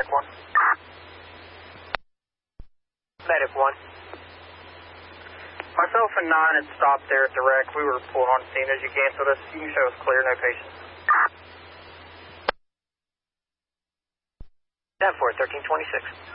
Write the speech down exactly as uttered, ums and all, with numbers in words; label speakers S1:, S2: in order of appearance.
S1: Medic one. Medic one. Myself and nine had stopped there at the wreck. We were pulling on scene as you canceled us. You can show us clear, no patients. ten four, thirteen twenty-six.